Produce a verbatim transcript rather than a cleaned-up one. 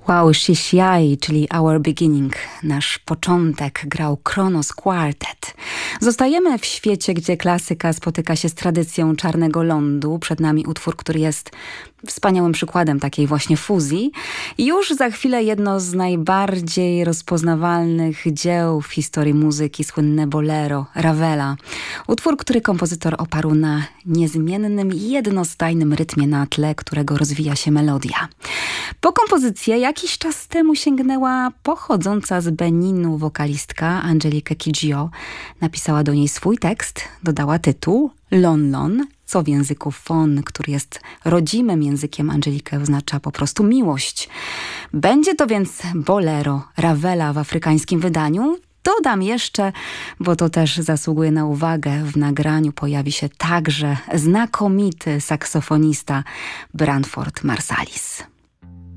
Wow, Shishiai, czyli Our Beginning, nasz początek, grał Kronos Quartet. Zostajemy w świecie, gdzie klasyka spotyka się z tradycją czarnego lądu. Przed nami utwór, który jest wspaniałym przykładem takiej właśnie fuzji. I już za chwilę jedno z najbardziej rozpoznawalnych dzieł w historii muzyki, słynne bolero Ravela. Utwór, który kompozytor oparł na niezmiennym, jednostajnym rytmie, na tle którego rozwija się melodia. Po kompozycję jakiś czas temu sięgnęła pochodząca z Beninu wokalistka Angelique Kidjo. Napisała do niej swój tekst, dodała tytuł Lon Lon, co w języku fon, który jest rodzimym językiem Angeliki, oznacza po prostu miłość. Będzie to więc bolero Ravela w afrykańskim wydaniu. Dodam jeszcze, bo to też zasługuje na uwagę, w nagraniu pojawi się także znakomity saksofonista Branford Marsalis.